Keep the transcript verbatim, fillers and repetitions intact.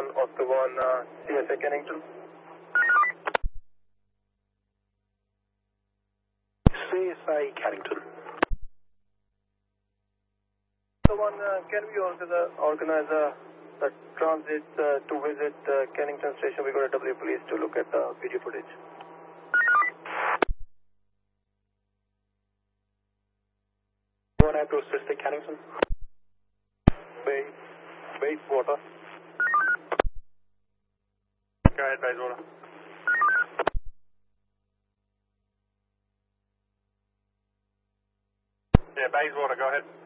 one, Oscar one, uh, C S A Kennington. C S A Kennington. Oscar one, uh, can we organize, organize a, a transit uh, to visit uh, Kennington Station? We got a W police to look at the video footage. One April Sister Kennington. Base, Bayswater. Go ahead, Bayswater. Yeah, Bayswater, go ahead.